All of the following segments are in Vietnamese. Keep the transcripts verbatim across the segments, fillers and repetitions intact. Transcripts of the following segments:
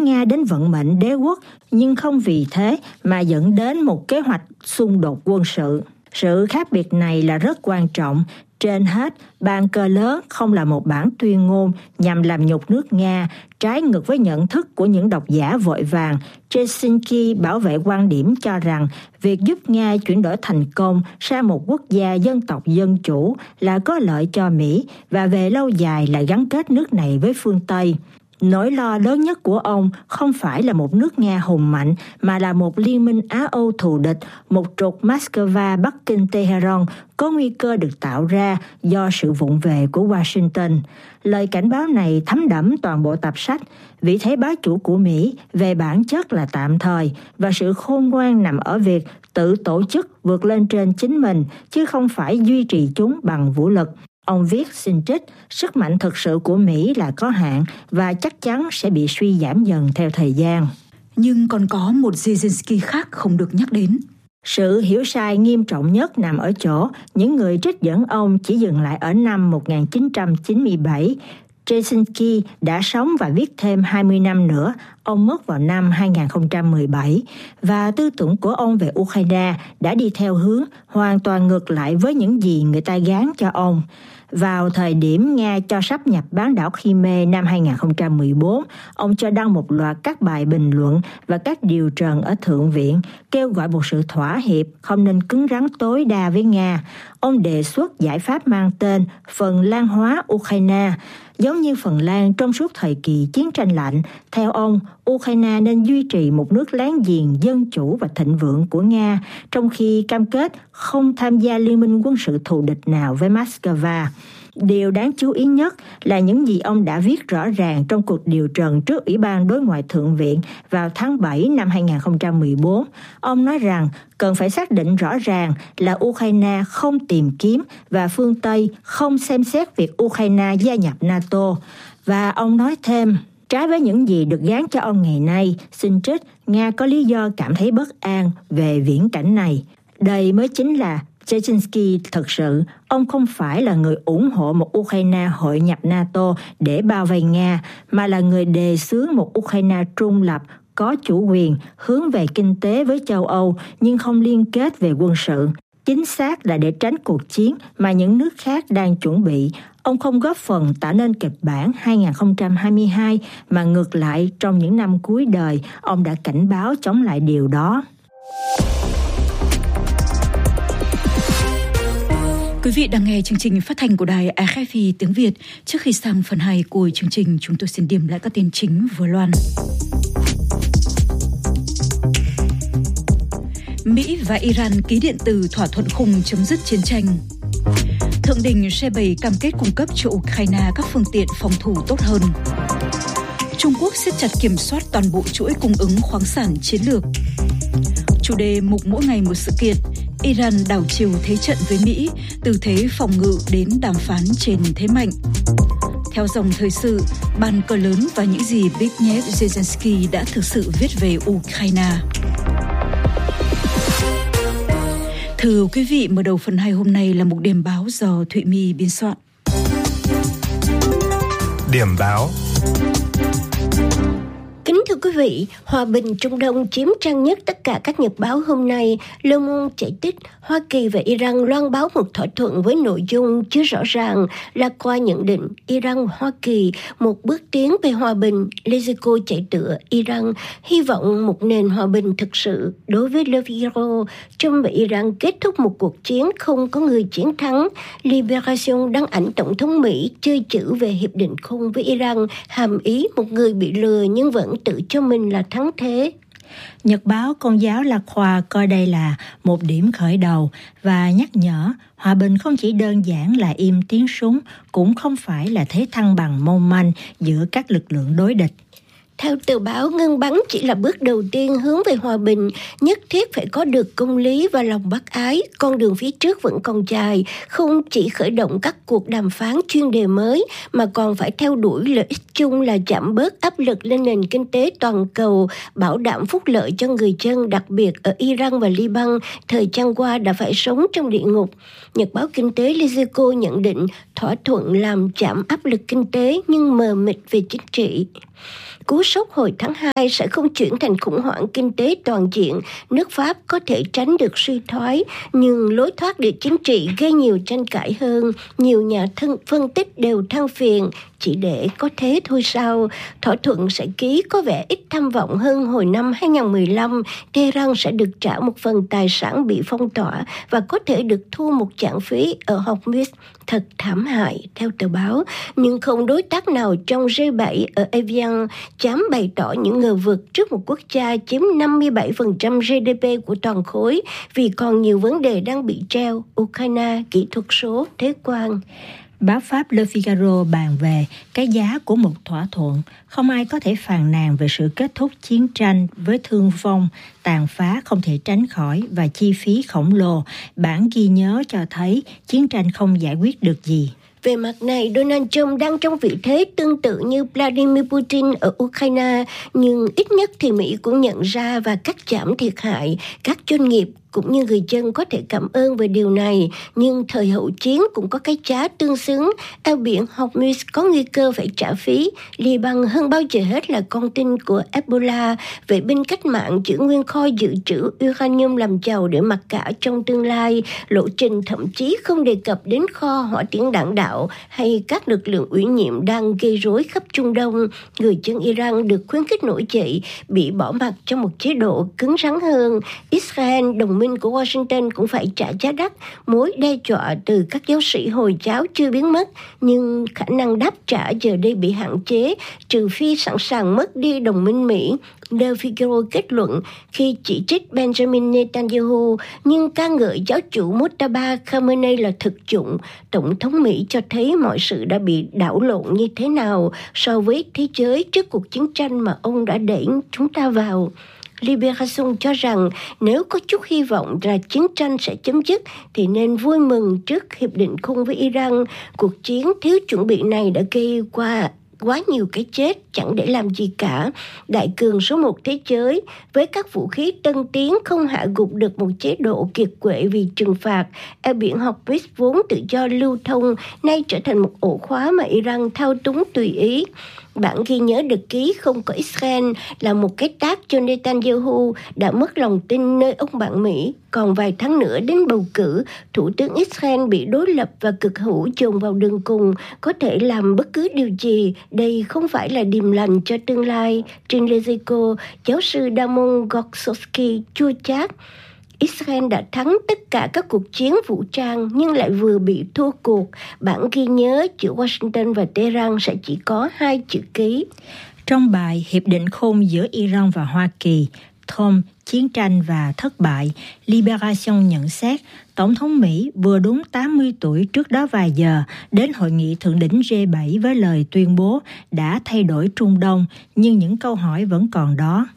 Nga đến vận mệnh đế quốc, nhưng không vì thế mà dẫn đến một kế hoạch xung đột quân sự. Sự khác biệt này là rất quan trọng. Trên hết, bàn cờ lớn không là một bản tuyên ngôn nhằm làm nhục nước Nga, trái ngược với nhận thức của những độc giả vội vàng. Jasinski bảo vệ quan điểm cho rằng việc giúp Nga chuyển đổi thành công sang một quốc gia dân tộc dân chủ là có lợi cho Mỹ và về lâu dài là gắn kết nước này với phương Tây. Nỗi lo lớn nhất của ông không phải là một nước Nga hùng mạnh, mà là một liên minh Á-Âu thù địch, một trục Moscow, Bắc Kinh, Tehran có nguy cơ được tạo ra do sự vụng về của Washington. Lời cảnh báo này thấm đẫm toàn bộ tập sách. Vị thế bá chủ của Mỹ về bản chất là tạm thời, và sự khôn ngoan nằm ở việc tự tổ chức vượt lên trên chính mình, chứ không phải duy trì chúng bằng vũ lực. Ông viết xin trích, sức mạnh thực sự của Mỹ là có hạn và chắc chắn sẽ bị suy giảm dần theo thời gian. Nhưng còn có một Jasinski khác không được nhắc đến. Sự hiểu sai nghiêm trọng nhất nằm ở chỗ những người trích dẫn ông chỉ dừng lại ở năm một nghìn chín trăm chín mươi bảy. Jasinski đã sống và viết thêm hai mươi năm nữa. Ông mất vào năm hai nghìn không trăm mười bảy, và tư tưởng của ông về Ukraine đã đi theo hướng hoàn toàn ngược lại với những gì người ta gán cho ông. Vào thời điểm Nga cho sáp nhập bán đảo Crimea năm hai nghìn không trăm mười bốn, ông cho đăng một loạt các bài bình luận và các điều trần ở Thượng viện, kêu gọi một sự thỏa hiệp không nên cứng rắn tối đa với Nga. Ông đề xuất giải pháp mang tên Phần Lan hóa Ukraine. Giống như Phần Lan trong suốt thời kỳ chiến tranh lạnh, theo ông, Ukraine nên duy trì một nước láng giềng dân chủ và thịnh vượng của Nga, trong khi cam kết không tham gia liên minh quân sự thù địch nào với Moscow. Điều đáng chú ý nhất là những gì ông đã viết rõ ràng trong cuộc điều trần trước Ủy ban Đối ngoại Thượng viện vào tháng bảy năm hai nghìn không trăm mười bốn. Ông nói rằng cần phải xác định rõ ràng là Ukraine không tìm kiếm và phương Tây không xem xét việc Ukraine gia nhập NATO. Và ông nói thêm, trái với những gì được gán cho ông ngày nay, xin trích, Nga có lý do cảm thấy bất an về viễn cảnh này. Đây mới chính là Jasinski thực sự. Ông không phải là người ủng hộ một Ukraine hội nhập NATO để bao vây Nga, mà là người đề xướng một Ukraine trung lập, có chủ quyền, hướng về kinh tế với châu Âu nhưng không liên kết về quân sự. Chính xác là để tránh cuộc chiến mà những nước khác đang chuẩn bị. Ông không góp phần tạo nên kịch bản hai nghìn không trăm hai mươi hai, mà ngược lại trong những năm cuối đời, ông đã cảnh báo chống lại điều đó. Quý vị đang nghe chương trình phát thanh của đài rờ ép i tiếng Việt. Trước khi sang phần hai của chương trình, chúng tôi xin điểm lại các tin chính vừa loan. Mỹ và Iran ký điện từ thỏa thuận khung chấm dứt chiến tranh. Thượng đỉnh G bảy cam kết cung cấp cho Ukraine các phương tiện phòng thủ tốt hơn. Trung Quốc siết chặt kiểm soát toàn bộ chuỗi cung ứng khoáng sản chiến lược. Chủ đề mục mỗi ngày một sự kiện. Iran đảo chiều thế trận với Mỹ, từ thế phòng ngự đến đàm phán trên thế mạnh. Theo dòng thời sự, bàn cờ lớn và những gì Zbigniew Brzezinski đã thực sự viết về Ukraine. Thưa quý vị, mở đầu phần hai hôm nay là một điểm báo do Thụy My biên soạn. Điểm báo. Kính thưa quý vị, hòa bình Trung Đông chiếm trang nhất tất cả các nhật báo hôm nay. Le Monde chạy tích Hoa Kỳ và Iran loan báo một thỏa thuận với nội dung chưa rõ ràng. La Croix nhận định Iran Hoa Kỳ một bước tiến về hòa bình. Les Echos chạy tựa Iran hy vọng một nền hòa bình thực sự. Đối với Le Figaro, Trump và Iran kết thúc một cuộc chiến không có người chiến thắng. Libération đăng ảnh Tổng thống Mỹ chơi chữ về hiệp định khung với Iran, hàm ý một người bị lừa nhưng vẫn tự cho mình là thắng thế. Nhật báo Công giáo La Croix coi đây là một điểm khởi đầu và nhắc nhở hòa bình không chỉ đơn giản là im tiếng súng, cũng không phải là thế thăng bằng mong manh giữa các lực lượng đối địch. Theo tờ báo, ngưng bắn chỉ là bước đầu tiên hướng về hòa bình, nhất thiết phải có được công lý và lòng bác ái. Con đường phía trước vẫn còn dài, không chỉ khởi động các cuộc đàm phán chuyên đề mới, mà còn phải theo đuổi lợi ích chung là giảm bớt áp lực lên nền kinh tế toàn cầu, bảo đảm phúc lợi cho người dân, đặc biệt ở Iran và Liban, thời gian qua đã phải sống trong địa ngục. Nhật báo Kinh tế Les Echos nhận định thỏa thuận làm giảm áp lực kinh tế nhưng mờ mịt về chính trị. cú sốc hồi tháng hai sẽ không chuyển thành khủng hoảng kinh tế toàn diện, nước Pháp có thể tránh được suy thoái, nhưng lối thoát địa chính trị gây nhiều tranh cãi hơn. Nhiều nhà thân phân tích đều than phiền, chỉ để có thế thôi sao? Thỏa thuận sẽ ký có vẻ ít tham vọng hơn hồi năm hai không một lăm, Tehran sẽ được trả một phần tài sản bị phong tỏa và có thể được thu một khoản phí ở Hormuz. Thật thảm hại, theo tờ báo, nhưng không đối tác nào trong G bảy ở Evian dám bày tỏ những ngờ vực trước một quốc gia chiếm năm mươi bảy phần trăm giê đê pê của toàn khối vì còn nhiều vấn đề đang bị treo: Ukraine, kỹ thuật số, thuế quan. Báo Pháp Le Figaro bàn về cái giá của một thỏa thuận. Không ai có thể phàn nàn về sự kết thúc chiến tranh với thương vong, tàn phá không thể tránh khỏi và chi phí khổng lồ. Bản ghi nhớ cho thấy chiến tranh không giải quyết được gì. Về mặt này, Donald Trump đang trong vị thế tương tự như Vladimir Putin ở Ukraine, nhưng ít nhất thì Mỹ cũng nhận ra và cắt giảm thiệt hại. Các doanh nghiệp cũng như người dân có thể cảm ơn về điều này, nhưng thời hậu chiến cũng có cái giá tương xứng. Eo biển Hormuz có nguy cơ phải trả phí. Liban hơn bao giờ hết là con tin của Hezbollah. Vệ binh cách mạng giữ nguyên kho dự trữ uranium làm giàu để mặc cả trong tương lai. Lộ trình thậm chí không đề cập đến kho hỏa tiễn đạn đạo hay các lực lượng ủy nhiệm đang gây rối khắp Trung Đông. Người dân Iran được khuyến khích nổi dậy, bị bỏ mặc trong một chế độ cứng rắn hơn. Israel, đồng minh của Washington, cũng phải trả giá đắt. Mối đe dọa từ các giáo sĩ Hồi giáo chưa biến mất, nhưng khả năng đáp trả giờ đây bị hạn chế, trừ phi sẵn sàng mất đi đồng minh Mỹ. Le Figaro kết luận khi chỉ trích Benjamin Netanyahu, nhưng ca ngợi giáo chủ Mojtaba Khamenei là thực dụng. Tổng thống Mỹ cho thấy mọi sự đã bị đảo lộn như thế nào so với thế giới trước cuộc chiến tranh mà ông đã đẩy chúng ta vào. Libération cho rằng nếu có chút hy vọng là chiến tranh sẽ chấm dứt thì nên vui mừng trước hiệp định khung với Iran. Cuộc chiến thiếu chuẩn bị này đã gây qua quá nhiều cái chết chẳng để làm gì cả. Đại cường số một thế giới với các vũ khí tân tiến không hạ gục được một chế độ kiệt quệ vì trừng phạt. Eo biển Hormuz vốn tự do lưu thông nay trở thành một ổ khóa mà Iran thao túng tùy ý. Bản ghi nhớ được ký không có Israel là một cái tát cho Netanyahu đã mất lòng tin nơi ông bạn Mỹ. Còn vài tháng nữa đến bầu cử, Thủ tướng Israel bị đối lập và cực hữu dồn vào đường cùng, có thể làm bất cứ điều gì. Đây không phải là điềm lành cho tương lai. Trên Lezico, giáo sư Damon Gorsowski chua chát. Israel đã thắng tất cả các cuộc chiến vũ trang nhưng lại vừa bị thua cuộc. Bản ghi nhớ giữa Washington và Tehran sẽ chỉ có hai chữ ký. Trong bài Hiệp định khung giữa Iran và Hoa Kỳ, Trump, chiến tranh và thất bại, Libération nhận xét Tổng thống Mỹ vừa đúng tám mươi tuổi trước đó vài giờ đến hội nghị thượng đỉnh G bảy với lời tuyên bố đã thay đổi Trung Đông, nhưng những câu hỏi vẫn còn đó.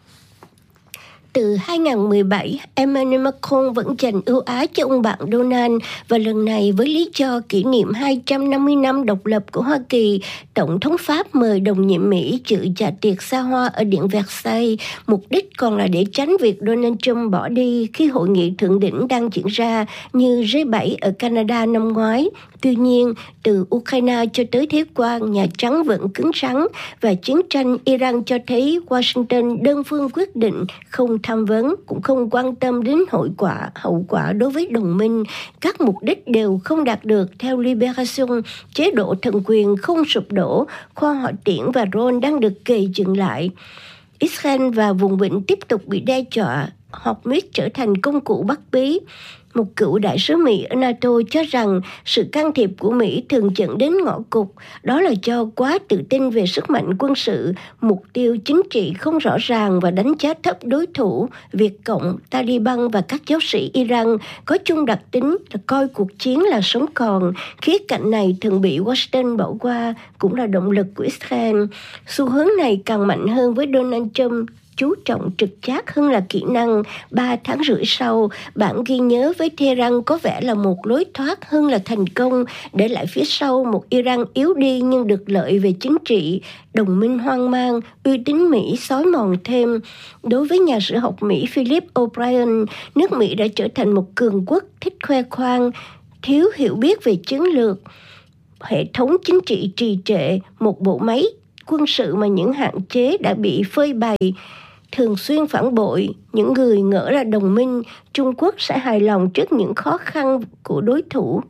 Từ hai không một bảy, Emmanuel Macron vẫn dành ưu ái cho ông bạn Donald và lần này với lý do kỷ niệm hai trăm năm mươi năm độc lập của Hoa Kỳ, Tổng thống Pháp mời đồng nhiệm Mỹ dự dạ tiệc xa hoa ở Điện Versailles, mục đích còn là để tránh việc Donald Trump bỏ đi khi hội nghị thượng đỉnh đang diễn ra như G bảy ở Canada năm ngoái. Tuy nhiên, từ Ukraine cho tới thuế quan, Nhà Trắng vẫn cứng rắn và chiến tranh Iran cho thấy Washington đơn phương quyết định không tham vấn, cũng không quan tâm đến hậu quả, hậu quả đối với đồng minh. Các mục đích đều không đạt được. Theo Libération, chế độ thần quyền không sụp đổ, kho hỏa tiễn và drone đang được kề dựng lại. Israel và vùng vịnh tiếp tục bị đe dọa, Hormuz trở thành công cụ bắt bí. Một cựu đại sứ Mỹ ở NATO cho rằng sự can thiệp của Mỹ thường dẫn đến ngõ cụt. Đó là do quá tự tin về sức mạnh quân sự, mục tiêu chính trị không rõ ràng và đánh giá thấp đối thủ. Việt Cộng, Taliban và các giáo sĩ Iran có chung đặc tính là coi cuộc chiến là sống còn. Khía cạnh này thường bị Washington bỏ qua, cũng là động lực của Israel. Xu hướng này càng mạnh hơn với Donald Trump, chú trọng trực giác hơn là kỹ năng. Ba tháng rưỡi sau, bản ghi nhớ với Tehran có vẻ là một lối thoát hơn là thành công, để lại phía sau một Iran yếu đi nhưng được lợi về chính trị, đồng minh hoang mang, uy tín Mỹ xói mòn thêm. Đối với nhà sử học Mỹ Philip O'Brien, nước Mỹ đã trở thành một cường quốc thích khoe khoang, thiếu hiểu biết về chiến lược, hệ thống chính trị trì trệ, một bộ máy quân sự mà những hạn chế đã bị phơi bày thường xuyên phản bội những người ngỡ là đồng minh, Trung Quốc sẽ hài lòng trước những khó khăn của đối thủ.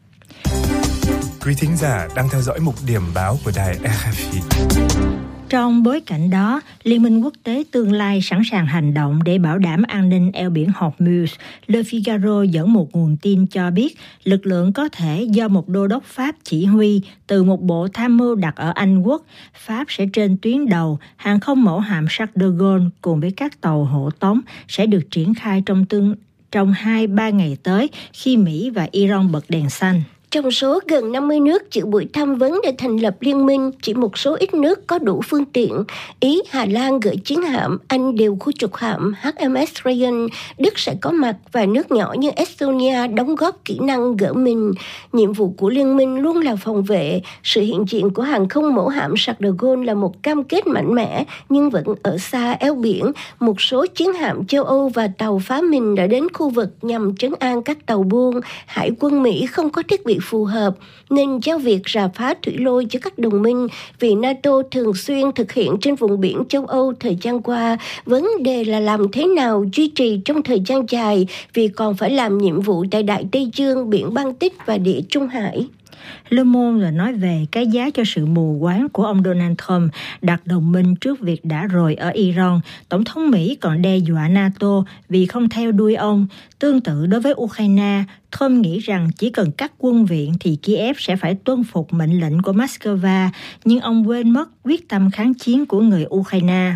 Quý thính giả đang theo dõi mục điểm báo của đài rờ ép i. Trong bối cảnh đó, Liên minh quốc tế tương lai sẵn sàng hành động để bảo đảm an ninh eo biển Hormuz. Le Figaro dẫn một nguồn tin cho biết lực lượng có thể do một đô đốc Pháp chỉ huy từ một bộ tham mưu đặt ở Anh Quốc. Pháp sẽ trên tuyến đầu, hàng không mẫu hạm Charles de Gaulle cùng với các tàu hộ tống sẽ được triển khai trong tương trong hai ba ngày tới khi Mỹ và Iran bật đèn xanh. Trong số gần năm mươi nước dự buổi tham vấn để thành lập liên minh, chỉ một số ít nước có đủ phương tiện. Ý, Hà Lan gửi chiến hạm, Anh điều khu trục hạm hát em ét Ryan, Đức sẽ có mặt và nước nhỏ như Estonia đóng góp kỹ năng gỡ mìn. Nhiệm vụ của liên minh luôn là phòng vệ. Sự hiện diện của hàng không mẫu hạm Charles de Gaulle là một cam kết mạnh mẽ, nhưng vẫn ở xa eo biển. Một số chiến hạm châu Âu và tàu phá mìn đã đến khu vực nhằm trấn an các tàu buôn. Hải quân Mỹ không có thiết bị phù hợp nên giao việc rà phá thủy lôi cho các đồng minh vì NATO thường xuyên thực hiện trên vùng biển châu Âu thời gian qua. Vấn đề là làm thế nào duy trì trong thời gian dài vì còn phải làm nhiệm vụ tại Đại Tây Dương, biển Baltic và Địa Trung Hải. Le Monde là nói về cái giá cho sự mù quáng của ông Donald Trump đặt đồng minh trước việc đã rồi ở Iran. Tổng thống Mỹ còn đe dọa NATO vì không theo đuôi ông. Tương tự đối với Ukraine, Trump nghĩ rằng chỉ cần cắt quân viện thì Kiev sẽ phải tuân phục mệnh lệnh của Moscow, nhưng ông quên mất quyết tâm kháng chiến của người Ukraine.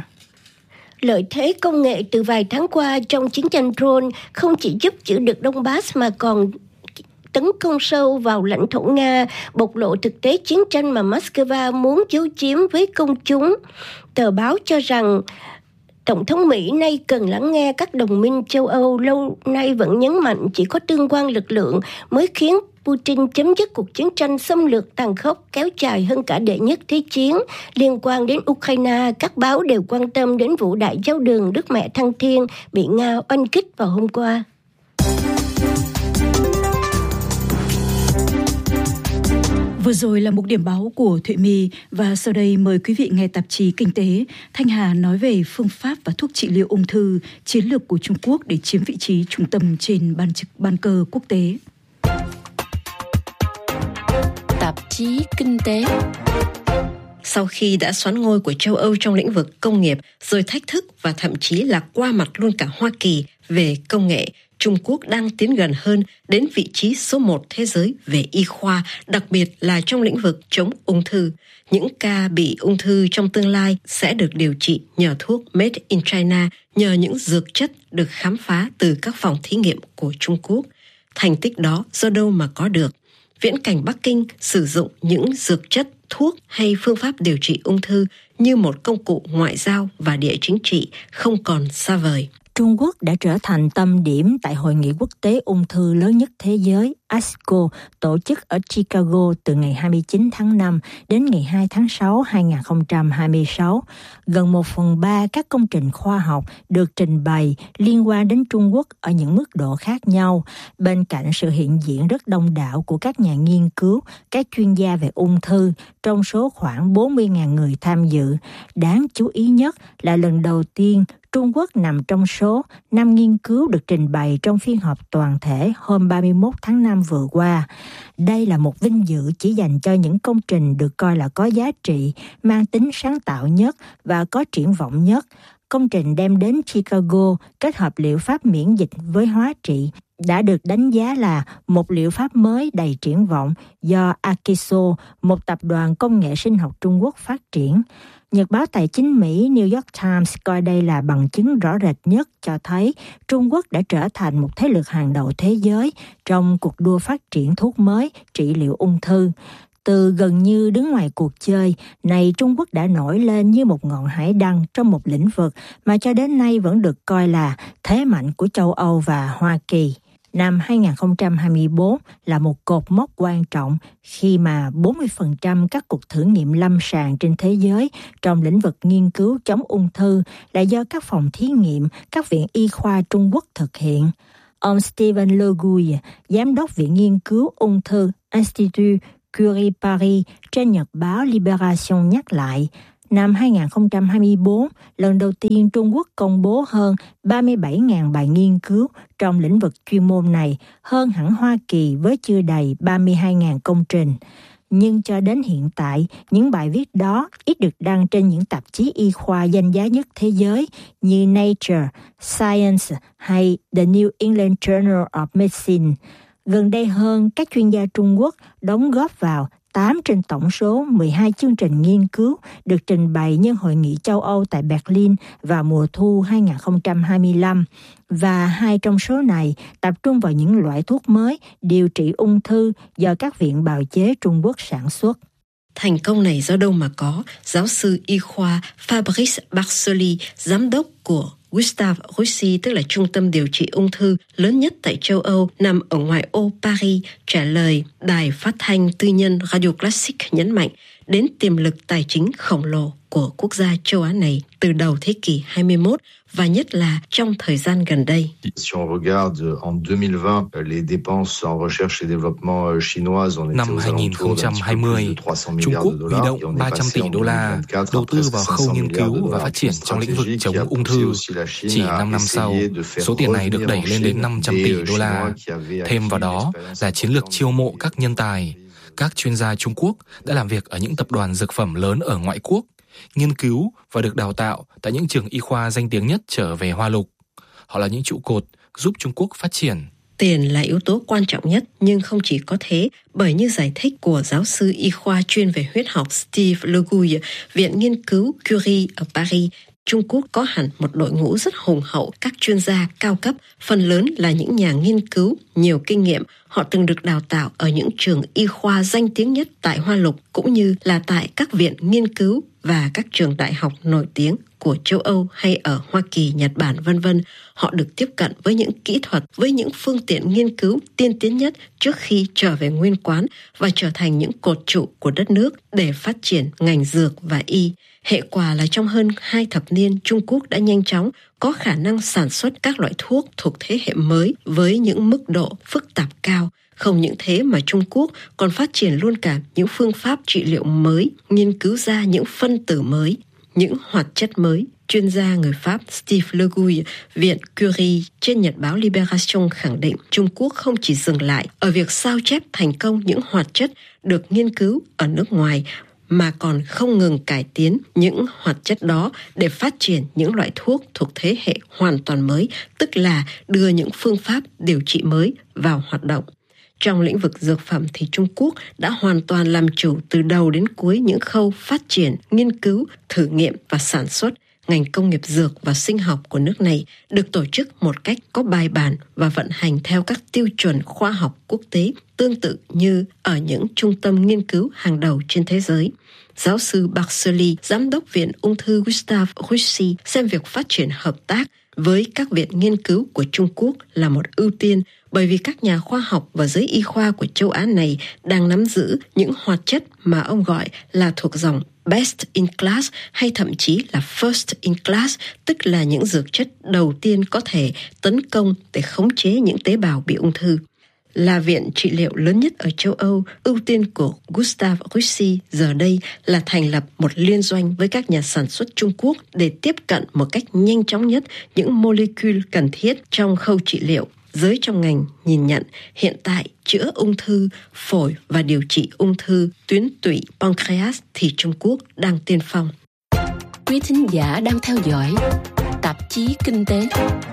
Lợi thế công nghệ từ vài tháng qua trong chiến tranh drone không chỉ giúp giữ được Donbass mà còn tấn công sâu vào lãnh thổ Nga, bộc lộ thực tế chiến tranh mà Moscow muốn giấu giếm với công chúng. Tờ báo cho rằng Tổng thống Mỹ nay cần lắng nghe các đồng minh châu Âu lâu nay vẫn nhấn mạnh chỉ có tương quan lực lượng mới khiến Putin chấm dứt cuộc chiến tranh xâm lược tàn khốc kéo dài hơn cả đệ nhất thế chiến. Liên quan đến Ukraine, các báo đều quan tâm đến vụ đại giáo đường Đức Mẹ Thăng Thiên bị Nga oanh kích vào hôm qua. Vừa rồi là mục điểm báo của Thụy My và sau đây mời quý vị nghe tạp chí Kinh tế. Thanh Hà nói về phương pháp và thuốc trị liệu ung thư, chiến lược của Trung Quốc để chiếm vị trí trung tâm trên ban trực ban cờ quốc tế. Tạp chí Kinh tế. Sau khi đã soán ngôi của châu Âu trong lĩnh vực công nghiệp, rồi thách thức và thậm chí là qua mặt luôn cả Hoa Kỳ về công nghệ, Trung Quốc đang tiến gần hơn đến vị trí số một thế giới về y khoa, đặc biệt là trong lĩnh vực chống ung thư. Những ca bị ung thư trong tương lai sẽ được điều trị nhờ thuốc Made in China, nhờ những dược chất được khám phá từ các phòng thí nghiệm của Trung Quốc. Thành tích đó do đâu mà có được? Viễn cảnh Bắc Kinh sử dụng những dược chất, thuốc hay phương pháp điều trị ung thư như một công cụ ngoại giao và địa chính trị không còn xa vời. Trung Quốc đã trở thành tâm điểm tại Hội nghị quốc tế ung thư lớn nhất thế giới A S C O tổ chức ở Chicago từ ngày hai mươi chín tháng năm đến ngày hai tháng sáu năm hai nghìn không trăm hai mươi sáu. Gần một phần ba các công trình khoa học được trình bày liên quan đến Trung Quốc ở những mức độ khác nhau, bên cạnh sự hiện diện rất đông đảo của các nhà nghiên cứu, các chuyên gia về ung thư, trong số khoảng bốn mươi nghìn người tham dự. Đáng chú ý nhất là lần đầu tiên Trung Quốc nằm trong số năm nghiên cứu được trình bày trong phiên họp toàn thể hôm ba mươi mốt tháng năm vừa qua. Đây là một vinh dự chỉ dành cho những công trình được coi là có giá trị, mang tính sáng tạo nhất và có triển vọng nhất. Công trình đem đến Chicago kết hợp liệu pháp miễn dịch với hóa trị đã được đánh giá là một liệu pháp mới đầy triển vọng do Akeso, một tập đoàn công nghệ sinh học Trung Quốc phát triển. Nhật báo tài chính Mỹ New York Times coi đây là bằng chứng rõ rệt nhất cho thấy Trung Quốc đã trở thành một thế lực hàng đầu thế giới trong cuộc đua phát triển thuốc mới trị liệu ung thư. Từ gần như đứng ngoài cuộc chơi, này Trung Quốc đã nổi lên như một ngọn hải đăng trong một lĩnh vực mà cho đến nay vẫn được coi là thế mạnh của châu Âu và Hoa Kỳ. Năm hai nghìn không trăm hai mươi tư là một cột mốc quan trọng khi mà bốn mươi phần trăm các cuộc thử nghiệm lâm sàng trên thế giới trong lĩnh vực nghiên cứu chống ung thư là do các phòng thí nghiệm, các viện y khoa Trung Quốc thực hiện. Ông Steven Le Gouy, giám đốc Viện Nghiên cứu Ung thư Institut Curie Paris trên nhật báo Libération nhắc lại, Năm hai không hai tư, lần đầu tiên Trung Quốc công bố hơn ba mươi bảy nghìn bài nghiên cứu trong lĩnh vực chuyên môn này, hơn hẳn Hoa Kỳ với chưa đầy ba mươi hai nghìn công trình. Nhưng cho đến hiện tại, những bài viết đó ít được đăng trên những tạp chí y khoa danh giá nhất thế giới như Nature, Science hay The New England Journal of Medicine. Gần đây hơn, các chuyên gia Trung Quốc đóng góp vào tám trên tổng số mười hai chương trình nghiên cứu được trình bày nhân Hội nghị châu Âu tại Berlin vào mùa thu hai không hai lăm. Và hai trong số này tập trung vào những loại thuốc mới điều trị ung thư do các viện bào chế Trung Quốc sản xuất. Thành công này do đâu mà có? Giáo sư y khoa Fabrice Barsoli, giám đốc của Gustave Roussy, tức là trung tâm điều trị ung thư lớn nhất tại châu Âu, nằm ở ngoại ô Paris, trả lời đài phát thanh tư nhân Radio Classique nhấn mạnh đến tiềm lực tài chính khổng lồ của quốc gia châu Á này từ đầu thế kỷ hai mươi mốt và nhất là trong thời gian gần đây. Năm hai không hai không, Trung Quốc huy động ba trăm tỷ đô la đầu tư vào khâu nghiên cứu và phát triển trong lĩnh vực chống ung thư. Chỉ năm năm sau, số tiền này được đẩy lên đến năm trăm tỷ đô la. Thêm vào đó là chiến lược chiêu mộ các nhân tài. Các chuyên gia Trung Quốc đã làm việc ở những tập đoàn dược phẩm lớn ở ngoại quốc, nghiên cứu và được đào tạo tại những trường y khoa danh tiếng nhất trở về Hoa Lục. Họ là những trụ cột giúp Trung Quốc phát triển. Tiền là yếu tố quan trọng nhất, nhưng không chỉ có thế, bởi như giải thích của giáo sư y khoa chuyên về huyết học Steve Le Gouy, Viện Nghiên cứu Curie ở Paris, Trung Quốc có hẳn một đội ngũ rất hùng hậu các chuyên gia cao cấp, phần lớn là những nhà nghiên cứu, nhiều kinh nghiệm. Họ từng được đào tạo ở những trường y khoa danh tiếng nhất tại Hoa Lục, cũng như là tại các viện nghiên cứu và các trường đại học nổi tiếng của châu Âu hay ở Hoa Kỳ, Nhật Bản, vân vân. Họ được tiếp cận với những kỹ thuật, với những phương tiện nghiên cứu tiên tiến nhất trước khi trở về nguyên quán và trở thành những cột trụ của đất nước để phát triển ngành dược và y. Hệ quả là trong hơn hai thập niên, Trung Quốc đã nhanh chóng có khả năng sản xuất các loại thuốc thuộc thế hệ mới với những mức độ phức tạp cao. Không những thế mà Trung Quốc còn phát triển luôn cả những phương pháp trị liệu mới, nghiên cứu ra những phân tử mới, những hoạt chất mới. Chuyên gia người Pháp Steve Le Gouy, Viện Curie trên nhật báo Libération khẳng định Trung Quốc không chỉ dừng lại ở việc sao chép thành công những hoạt chất được nghiên cứu ở nước ngoài, mà còn không ngừng cải tiến những hoạt chất đó để phát triển những loại thuốc thuộc thế hệ hoàn toàn mới, tức là đưa những phương pháp điều trị mới vào hoạt động. Trong lĩnh vực dược phẩm thì Trung Quốc đã hoàn toàn làm chủ từ đầu đến cuối những khâu phát triển, nghiên cứu, thử nghiệm và sản xuất. Ngành công nghiệp dược và sinh học của nước này được tổ chức một cách có bài bản và vận hành theo các tiêu chuẩn khoa học quốc tế, tương tự như ở những trung tâm nghiên cứu hàng đầu trên thế giới. Giáo sư Barsoli, giám đốc Viện Ung thư Gustave Roussy, xem việc phát triển hợp tác với các viện nghiên cứu của Trung Quốc là một ưu tiên, bởi vì các nhà khoa học và giới y khoa của châu Á này đang nắm giữ những hoạt chất mà ông gọi là thuộc dòng best in class hay thậm chí là first in class, tức là những dược chất đầu tiên có thể tấn công để khống chế những tế bào bị ung thư. Là viện trị liệu lớn nhất ở châu Âu, ưu tiên của Gustave Roussy giờ đây là thành lập một liên doanh với các nhà sản xuất Trung Quốc để tiếp cận một cách nhanh chóng nhất những molecule cần thiết trong khâu trị liệu. Giới trong ngành nhìn nhận hiện tại chữa ung thư, phổi và điều trị ung thư tuyến tụy pancreas thì Trung Quốc đang tiên phong. Quý thính giả đang theo dõi tạp chí Kinh tế.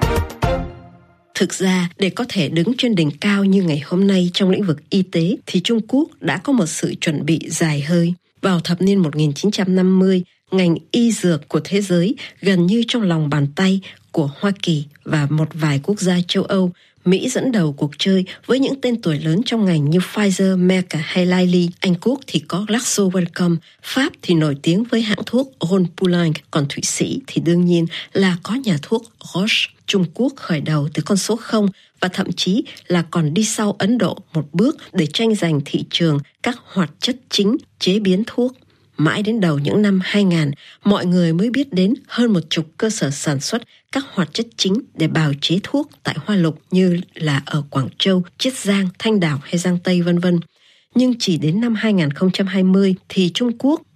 Thực ra, để có thể đứng trên đỉnh cao như ngày hôm nay trong lĩnh vực y tế thì Trung Quốc đã có một sự chuẩn bị dài hơi. Vào thập niên một nghìn chín trăm năm mươi, ngành y dược của thế giới gần như trong lòng bàn tay của Hoa Kỳ và một vài quốc gia châu Âu. Mỹ dẫn đầu cuộc chơi với những tên tuổi lớn trong ngành như Pfizer, Merck hay Lilly. Anh Quốc thì có Glaxo Wellcome, Pháp thì nổi tiếng với hãng thuốc Rhône-Poulenc, còn Thụy Sĩ thì đương nhiên là có nhà thuốc Roche. Trung Quốc khởi đầu từ con số không và thậm chí là còn đi sau Ấn Độ một bước để tranh giành thị trường các hoạt chất chính chế biến thuốc. Mãi đến đầu những năm hai nghìn, mọi người mới biết đến hơn một chục cơ sở sản xuất các hoạt chất chính để bào chế thuốc tại Hoa Lục như là ở Quảng Châu, Chiết Giang, Thanh Đảo hay Giang Tây vân vân. Nhưng chỉ đến năm hai nghìn không trăm hai mươi thì Trung Quốc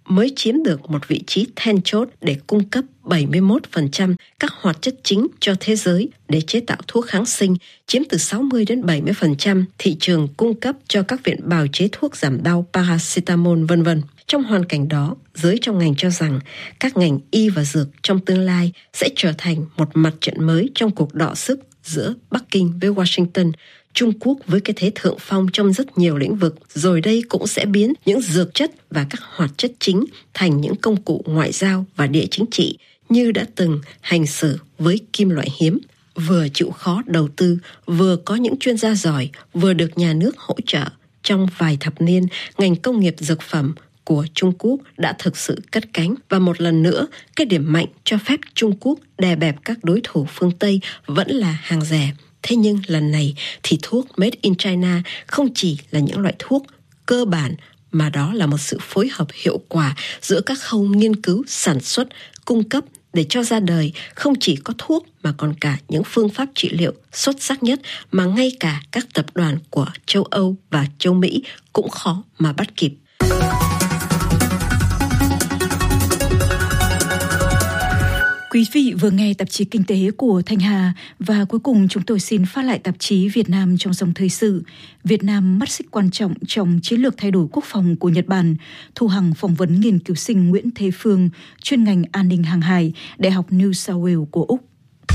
mới chiếm được một vị trí then chốt để cung cấp bảy mươi mốt phần trăm các hoạt chất chính cho thế giới để chế tạo thuốc kháng sinh, chiếm từ sáu mươi đến bảy mươi phần trăm thị trường cung cấp cho các viện bào chế thuốc giảm đau paracetamol vân vân. Trong hoàn cảnh đó, giới trong ngành cho rằng các ngành y và dược trong tương lai sẽ trở thành một mặt trận mới trong cuộc đọ sức giữa Bắc Kinh với Washington, Trung Quốc với cái thế thượng phong trong rất nhiều lĩnh vực, rồi đây cũng sẽ biến những dược chất và các hoạt chất chính thành những công cụ ngoại giao và địa chính trị như đã từng hành xử với kim loại hiếm. Vừa chịu khó đầu tư, vừa có những chuyên gia giỏi, vừa được nhà nước hỗ trợ. Trong vài thập niên, ngành công nghiệp dược phẩm của Trung Quốc đã thực sự cất cánh, và một lần nữa, cái điểm mạnh cho phép Trung Quốc đè bẹp các đối thủ phương Tây vẫn là hàng rẻ. Thế nhưng lần này thì thuốc Made in China không chỉ là những loại thuốc cơ bản, mà đó là một sự phối hợp hiệu quả giữa các khâu nghiên cứu, sản xuất, cung cấp để cho ra đời không chỉ có thuốc mà còn cả những phương pháp trị liệu xuất sắc nhất mà ngay cả các tập đoàn của châu Âu và châu Mỹ cũng khó mà bắt kịp. Quý vị vừa nghe tạp chí Kinh tế của Thanh Hà, và cuối cùng chúng tôi xin phát lại tạp chí Việt Nam trong dòng thời sự. Việt Nam mắt xích quan trọng trong chiến lược thay đổi quốc phòng của Nhật Bản. Thu Hằng phỏng vấn nghiên cứu sinh Nguyễn Thế Phương, chuyên ngành an ninh hàng hải, Đại học New South Wales của Úc.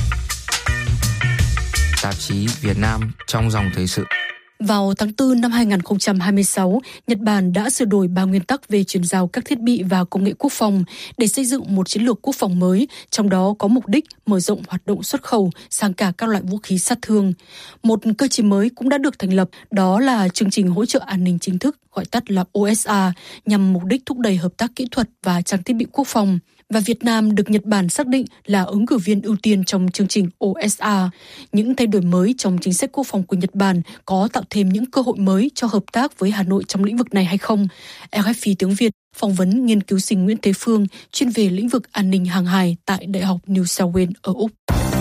Tạp chí Việt Nam trong dòng thời sự. Vào tháng tư năm hai nghìn không trăm hai mươi sáu, Nhật Bản đã sửa đổi ba nguyên tắc về chuyển giao các thiết bị và công nghệ quốc phòng để xây dựng một chiến lược quốc phòng mới, trong đó có mục đích mở rộng hoạt động xuất khẩu sang cả các loại vũ khí sát thương. Một cơ chế mới cũng đã được thành lập, đó là chương trình hỗ trợ an ninh chính thức, gọi tắt là O S A, nhằm mục đích thúc đẩy hợp tác kỹ thuật và trang thiết bị quốc phòng. Và Việt Nam được Nhật Bản xác định là ứng cử viên ưu tiên trong chương trình O S A. Những thay đổi mới trong chính sách quốc phòng của Nhật Bản có tạo thêm những cơ hội mới cho hợp tác với Hà Nội trong lĩnh vực này hay không? rờ ép pê tiếng Việt phỏng vấn nghiên cứu sinh Nguyễn Thế Phương, chuyên về lĩnh vực an ninh hàng hải tại Đại học New South Wales ở Úc.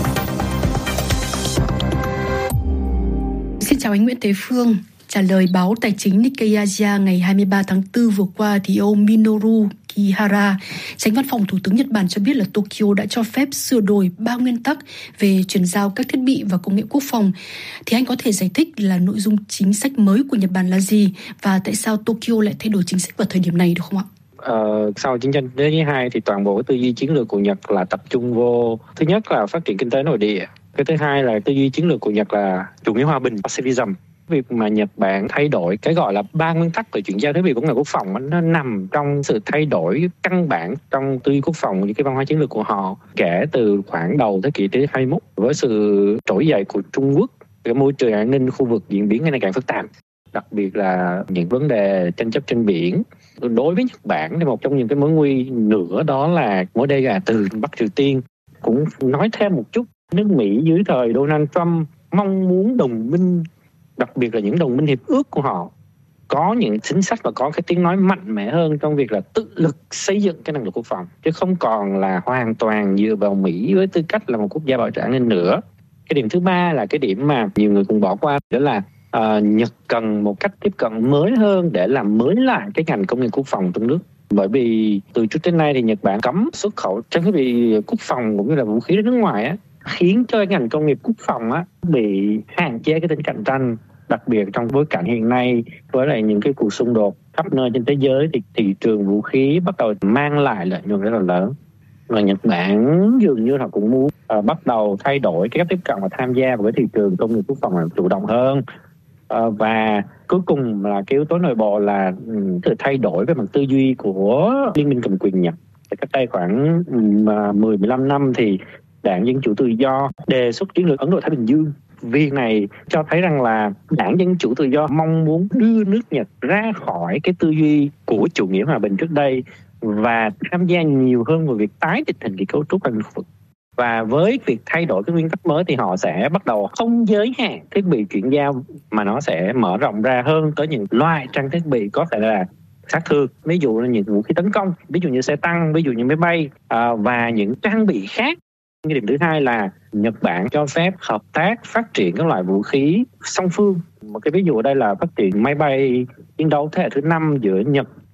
Xin chào anh Nguyễn Thế Phương. Trả lời báo tài chính Nikkei Asia ngày hai mươi ba tháng tư vừa qua, thì ông Minoru Kihara, Chánh văn phòng Thủ tướng Nhật Bản cho biết là Tokyo đã cho phép sửa đổi ba nguyên tắc về chuyển giao các thiết bị và công nghệ quốc phòng. Thì anh có thể giải thích là nội dung chính sách mới của Nhật Bản là gì, và tại sao Tokyo lại thay đổi chính sách vào thời điểm này được không ạ? Ờ, sau chiến tranh thế giới thứ hai thì toàn bộ cái tư duy chiến lược của Nhật là tập trung vô, thứ nhất là phát triển kinh tế nội địa, cái thứ hai là tư duy chiến lược của Nhật là chủ nghĩa hòa bình, pacifism. Việc mà Nhật Bản thay đổi cái gọi là ba nguyên tắc về chuyển giao thiết bị công nghệ quốc phòng, nó nằm trong sự thay đổi căn bản trong tư duy quốc phòng, những cái văn hóa chiến lược của họ kể từ khoảng đầu thế kỷ thứ hai mươi mốt. Với sự trỗi dậy của Trung Quốc, cái môi trường an ninh khu vực diễn biến ngày càng phức tạp, đặc biệt là những vấn đề tranh chấp trên biển. Đối với Nhật Bản thì một trong những cái mối nguy nữa đó là mối đe dọa từ Bắc Triều Tiên. Cũng nói thêm một chút, nước Mỹ dưới thời Donald Trump mong muốn đồng minh, đặc biệt là những đồng minh hiệp ước của họ, có những chính sách và có cái tiếng nói mạnh mẽ hơn trong việc là tự lực xây dựng cái năng lực quốc phòng, chứ không còn là hoàn toàn dựa vào Mỹ với tư cách là một quốc gia bảo trợ an ninh nữa. Cái điểm thứ ba là cái điểm mà nhiều người cũng bỏ qua, đó là uh, Nhật cần một cách tiếp cận mới hơn để làm mới lại cái ngành công nghiệp quốc phòng trong nước. Bởi vì từ trước đến nay thì Nhật Bản cấm xuất khẩu trang thiết bị quốc phòng cũng như là vũ khí đến nước ngoài á, khiến cho ngành công nghiệp quốc phòng á bị hạn chế cái tính cạnh tranh, đặc biệt trong bối cảnh hiện nay với lại những cái cuộc xung đột khắp nơi trên thế giới thì thị trường vũ khí bắt đầu mang lại lợi nhuận rất là lớn. Và Nhật Bản dường như họ cũng muốn uh, bắt đầu thay đổi cái cách tiếp cận và tham gia vào cái thị trường công nghiệp quốc phòng là chủ động hơn. Uh, và cuối cùng là cái yếu tố nội bộ là um, sự thay đổi về mặt tư duy của Liên minh cầm quyền Nhật. Cách đây khoảng um, mười mười lăm năm thì Đảng Dân Chủ Tự Do đề xuất chiến lược Ấn Độ Thái Bình Dương. Việc này cho thấy rằng là Đảng Dân Chủ Tự Do mong muốn đưa nước Nhật ra khỏi cái tư duy của chủ nghĩa hòa bình trước đây và tham gia nhiều hơn vào việc tái định hình cái cấu trúc an ninh khu vực. Và với việc thay đổi cái nguyên tắc mới thì họ sẽ bắt đầu không giới hạn thiết bị chuyển giao, mà nó sẽ mở rộng ra hơn tới những loại trang thiết bị có thể là sát thương, ví dụ là những vũ khí tấn công, ví dụ như xe tăng, ví dụ như máy bay à, và những trang bị khác. Cái điểm thứ hai là Nhật Bản cho phép hợp tác phát triển các loại vũ khí song phương. Một cái ví dụ ở đây là phát triển máy bay chiến đấu thế hệ thứ năm giữa Nhật,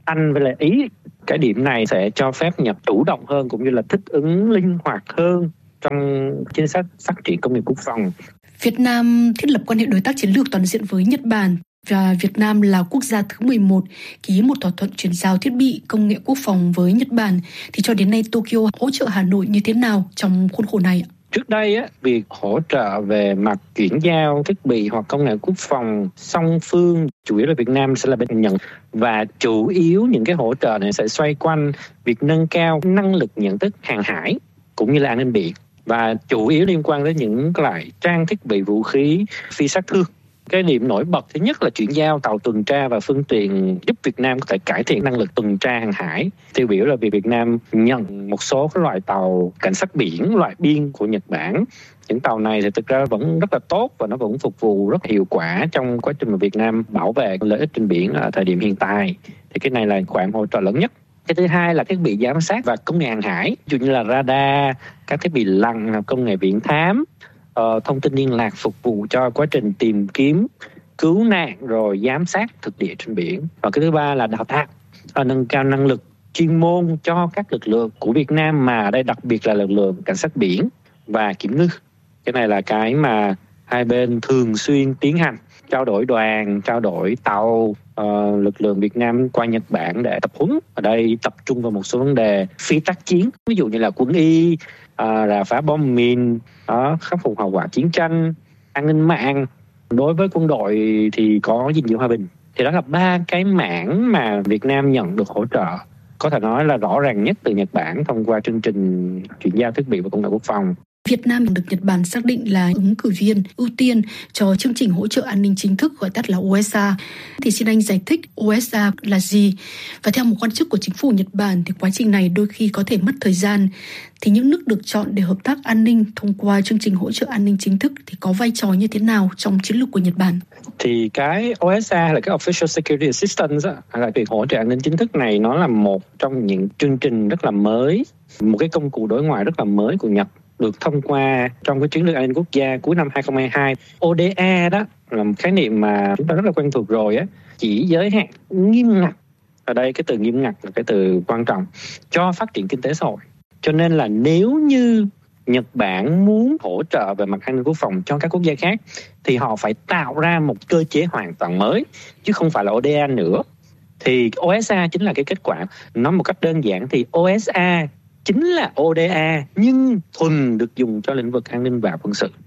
Anh với lại Ý. Cái điểm này sẽ cho phép Nhật chủ động hơn cũng như là thích ứng linh hoạt hơn trong chính sách phát triển công nghiệp quốc phòng. Việt Nam thiết lập quan hệ đối tác chiến lược toàn diện với Nhật Bản và Việt Nam là quốc gia thứ mười một ký một thỏa thuận chuyển giao thiết bị công nghệ quốc phòng với Nhật Bản. Thì cho đến nay Tokyo hỗ trợ Hà Nội như thế nào trong khuôn khổ này? Trước đây, á, việc hỗ trợ về mặt chuyển giao thiết bị hoặc công nghệ quốc phòng song phương chủ yếu là Việt Nam sẽ là bên nhận, và chủ yếu những cái hỗ trợ này sẽ xoay quanh việc nâng cao năng lực nhận thức hàng hải cũng như là an ninh biển, và chủ yếu liên quan đến những loại trang thiết bị vũ khí phi sát thương. Cái điểm nổi bật thứ nhất là chuyển giao tàu tuần tra và phương tiện giúp Việt Nam có thể cải thiện năng lực tuần tra hàng hải. Tiêu biểu là việc Việt Nam nhận một số các loại tàu cảnh sát biển, loại biên của Nhật Bản. Những tàu này thì thực ra vẫn rất là tốt và nó vẫn phục vụ rất hiệu quả trong quá trình mà Việt Nam bảo vệ lợi ích trên biển ở thời điểm hiện tại. Thì cái này là khoản hỗ trợ lớn nhất. Cái thứ hai là thiết bị giám sát và công nghệ hàng hải, ví dụ như là radar, các thiết bị lặn, công nghệ viễn thám, uh, thông tin liên lạc phục vụ cho quá trình tìm kiếm, cứu nạn rồi giám sát thực địa trên biển. Và cái thứ ba là đào tạo, uh, nâng cao năng lực chuyên môn cho các lực lượng của Việt Nam, mà ở đây đặc biệt là lực lượng cảnh sát biển và kiểm ngư. Cái này là cái mà hai bên thường xuyên tiến hành, trao đổi đoàn, trao đổi tàu, uh, lực lượng Việt Nam qua Nhật Bản để tập huấn. Ở đây tập trung vào một số vấn đề phi tác chiến, ví dụ như là quân y, uh, rà phá bom mìn, đó, khắc phục hậu quả chiến tranh, an ninh mạng. Đối với quân đội thì có gìn giữ hòa bình. Thì đó là ba cái mảng mà Việt Nam nhận được hỗ trợ, có thể nói là rõ ràng nhất từ Nhật Bản thông qua chương trình chuyển giao thiết bị và công nghệ quốc phòng. Việt Nam được Nhật Bản xác định là ứng cử viên ưu tiên cho chương trình hỗ trợ an ninh chính thức gọi tắt là o ét a. Thì xin anh giải thích o ét a là gì? Và theo một quan chức của chính phủ Nhật Bản thì quá trình này đôi khi có thể mất thời gian. Thì những nước được chọn để hợp tác an ninh thông qua chương trình hỗ trợ an ninh chính thức thì có vai trò như thế nào trong chiến lược của Nhật Bản? Thì cái o ét a là cái Official Security Assistance, hay là việc hỗ trợ an ninh chính thức này, nó là một trong những chương trình rất là mới, một cái công cụ đối ngoại rất là mới của Nhật, được thông qua trong cái chiến lược an ninh quốc gia cuối năm hai không hai hai. o đê a đó là một khái niệm mà chúng ta rất là quen thuộc rồi á, chỉ giới hạn nghiêm ngặt. Ở đây cái từ nghiêm ngặt là cái từ quan trọng cho phát triển kinh tế xã hội. Cho nên là nếu như Nhật Bản muốn hỗ trợ về mặt an ninh quốc phòng cho các quốc gia khác thì họ phải tạo ra một cơ chế hoàn toàn mới, chứ không phải là o đê a nữa. Thì o ét a chính là cái kết quả. Nói một cách đơn giản thì o ét a chính là o đê a nhưng thuần được dùng cho lĩnh vực an ninh và quân sự.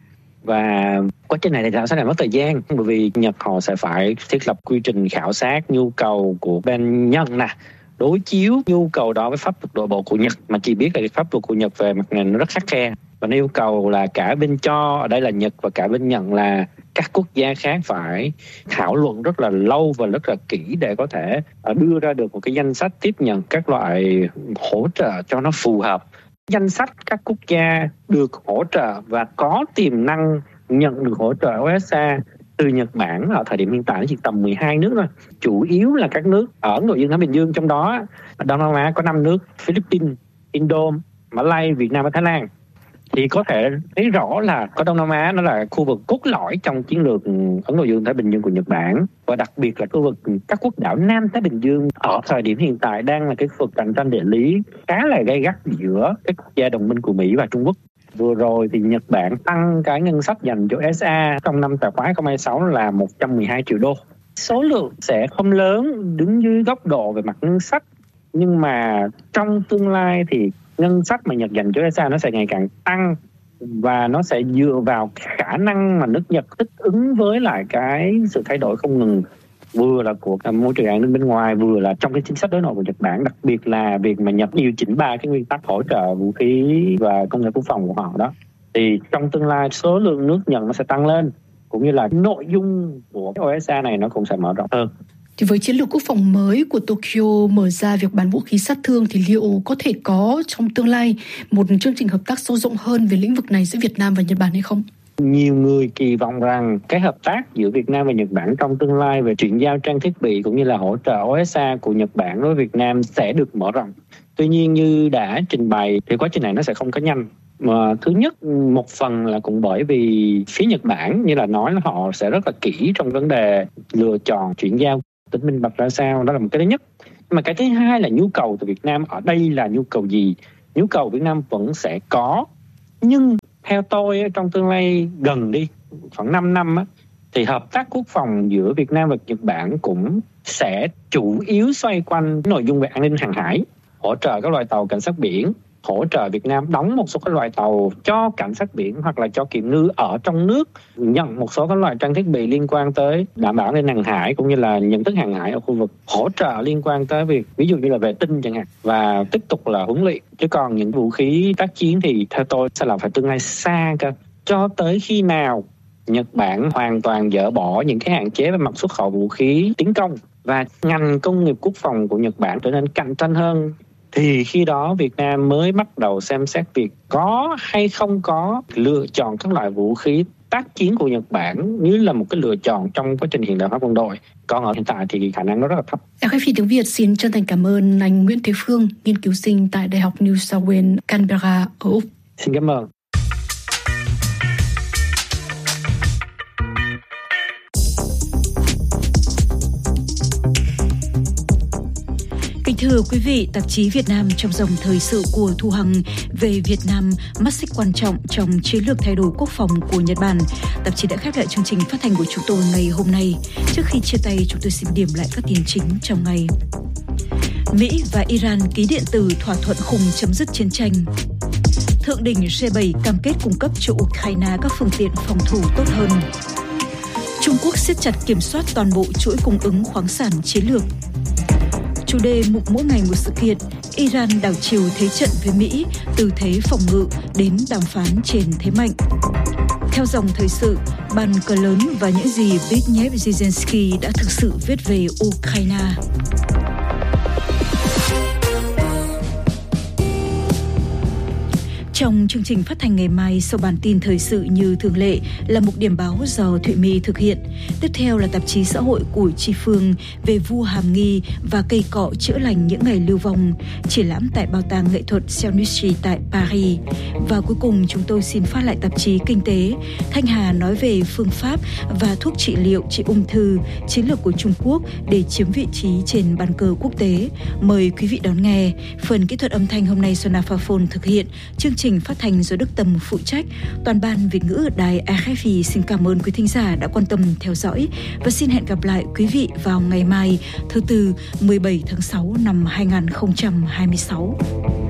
Và quá trình này thì sẽ là mất thời gian, bởi vì Nhật họ sẽ phải thiết lập quy trình khảo sát nhu cầu của bên Nhật nè, đối chiếu nhu cầu đó với pháp luật nội bộ của Nhật, mà chỉ biết là cái pháp luật của Nhật về mặt này nó rất khắt khe, và nó yêu cầu là cả bên cho, ở đây là Nhật, và cả bên nhận là các quốc gia khác phải thảo luận rất là lâu và rất là kỹ để có thể đưa ra được một cái danh sách tiếp nhận các loại hỗ trợ cho nó phù hợp. Danh sách các quốc gia được hỗ trợ và có tiềm năng nhận được hỗ trợ o ét a từ Nhật Bản ở thời điểm hiện tại chỉ tầm mười hai nước thôi. Chủ yếu là các nước ở nội dương Thái Bình Dương, trong đó Đông Nam Á có năm nước: Philippines, Indo, Malay, Việt Nam và Thái Lan. Thì có thể thấy rõ là có Đông Nam Á nó là khu vực cốt lõi trong chiến lược Ấn Độ Dương Thái Bình Dương của Nhật Bản, và đặc biệt là khu vực các quốc đảo Nam Thái Bình Dương ở thời điểm hiện tại đang là cái khu vực cạnh tranh địa lý khá là gay gắt giữa các quốc gia đồng minh của Mỹ và Trung Quốc. Vừa rồi thì Nhật Bản tăng cái ngân sách dành cho o ét a trong năm tài khoá hai không hai sáu là một trăm mười hai triệu đô. Số lượng sẽ không lớn đứng dưới góc độ về mặt ngân sách, nhưng mà trong tương lai thì ngân sách mà Nhật dành cho o ét a nó sẽ ngày càng tăng, và nó sẽ dựa vào khả năng mà nước Nhật thích ứng với lại cái sự thay đổi không ngừng, vừa là của môi trường an ninh bên ngoài, vừa là trong cái chính sách đối nội của Nhật Bản, đặc biệt là việc mà Nhật điều chỉnh ba cái nguyên tắc hỗ trợ vũ khí và công nghệ quốc phòng của họ đó. Thì trong tương lai số lượng nước Nhật nó sẽ tăng lên, cũng như là nội dung của cái o ét a này nó cũng sẽ mở rộng hơn. Thì với chiến lược quốc phòng mới của Tokyo mở ra việc bán vũ khí sát thương thì liệu có thể có trong tương lai một chương trình hợp tác sâu rộng hơn về lĩnh vực này giữa Việt Nam và Nhật Bản hay không? Nhiều người kỳ vọng rằng cái hợp tác giữa Việt Nam và Nhật Bản trong tương lai về chuyển giao trang thiết bị cũng như là hỗ trợ o ét a của Nhật Bản đối với Việt Nam sẽ được mở rộng. Tuy nhiên như đã trình bày thì quá trình này nó sẽ không có nhanh. Mà thứ nhất, một phần là cũng bởi vì phía Nhật Bản như là nói là họ sẽ rất là kỹ trong vấn đề lựa chọn chuyển giao, tính minh bạch ra sao, đó là một cái thứ nhất. Mà cái thứ hai là nhu cầu từ Việt Nam ở đây là nhu cầu gì? Nhu cầu Việt Nam vẫn sẽ có, nhưng theo tôi trong tương lai gần đi, khoảng năm năm á, thì hợp tác quốc phòng giữa Việt Nam và Nhật Bản cũng sẽ chủ yếu xoay quanh nội dung về an ninh hàng hải, hỗ trợ các loại tàu cảnh sát biển, hỗ trợ Việt Nam đóng một số các loại tàu cho cảnh sát biển hoặc là cho kiểm ngư ở trong nước, nhận một số các loại trang thiết bị liên quan tới đảm bảo an ninh hàng hải cũng như là nhận thức hàng hải ở khu vực, hỗ trợ liên quan tới việc ví dụ như là vệ tinh chẳng hạn, và tiếp tục là huấn luyện. Chứ còn những vũ khí tác chiến thì theo tôi sẽ là phải tương lai xa cơ, cho tới khi nào Nhật Bản hoàn toàn dỡ bỏ những cái hạn chế về mặt xuất khẩu vũ khí tiến công và ngành công nghiệp quốc phòng của Nhật Bản trở nên cạnh tranh hơn, thì khi đó Việt Nam mới bắt đầu xem xét việc có hay không có lựa chọn các loại vũ khí tác chiến của Nhật Bản như là một cái lựa chọn trong quá trình hiện đại hóa quân đội. Còn ở hiện tại thì khả năng nó rất là thấp. R F I tiếng Việt xin chân thành cảm ơn anh Nguyễn Thế Phương, nghiên cứu sinh tại Đại học New South Wales, Canberra ở Úc. Xin cảm ơn. Kính thưa quý vị, tạp chí Việt Nam trong dòng thời sự của Thu Hằng về Việt Nam, mắt xích quan trọng trong chiến lược thay đổi quốc phòng của Nhật Bản. Tạp chí đã khép lại chương trình phát thanh của chúng tôi ngày hôm nay. Trước khi chia tay, chúng tôi xin điểm lại các tin chính trong ngày. Mỹ và Iran ký điện tử thỏa thuận khung chấm dứt chiến tranh. Thượng đỉnh G bảy cam kết cung cấp cho Ukraine các phương tiện phòng thủ tốt hơn. Trung Quốc siết chặt kiểm soát toàn bộ chuỗi cung ứng khoáng sản chiến lược. Chủ đề mục mỗi ngày một sự kiện, Iran đảo chiều thế trận với Mỹ, từ thế phòng ngự đến đàm phán trên thế mạnh. Theo dòng thời sự, bàn cờ lớn và những gì Zbigniew Brzezinski đã thực sự viết về Ukraine. Trong chương trình phát thanh ngày mai, sau bản tin thời sự như thường lệ là một điểm báo do Thụy My thực hiện. Tiếp theo là tạp chí xã hội của Chi Phương về vua Hàm Nghi và cây cọ chữa lành những ngày lưu vong, triển lãm tại Bảo tàng nghệ thuật Sennussi tại Paris. Và cuối cùng chúng tôi xin phát lại tạp chí Kinh tế. Thanh Hà nói về phương pháp và thuốc trị liệu trị ung thư, chiến lược của Trung Quốc để chiếm vị trí trên bàn cờ quốc tế. Mời quý vị đón nghe. Phần kỹ thuật âm thanh hôm nay Sona Phafon thực hiện. Chương trình phát thanh do Đức Tâm phụ trách. Toàn ban Việt ngữ đài R F I xin cảm ơn quý thính giả đã quan tâm theo dõi và xin hẹn gặp lại quý vị vào ngày mai thứ tư mười bảy tháng sáu năm hai nghìn không trăm hai mươi sáu.